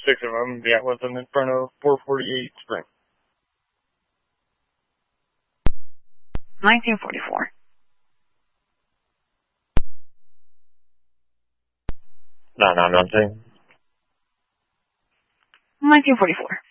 6 of them. Yeah, with them in front of 448 Spring. 1944. 9912. 1944.